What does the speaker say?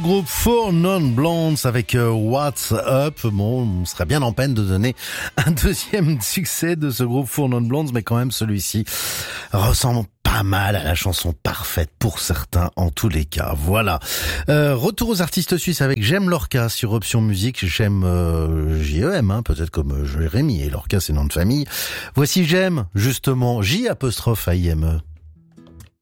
groupe Four Non Blondes avec What's Up. Bon, on serait bien en peine de donner un deuxième succès de ce groupe Four Non Blondes, mais quand même celui-ci ressemble pas mal à la chanson parfaite pour certains en tous les cas. Voilà. Retour aux artistes suisses avec J'aime Lorca sur Option Musique. J'aime J-E-M, peut-être comme Jérémy, et Lorca c'est nom de famille. Voici J'aime justement J'-A-I-M-E.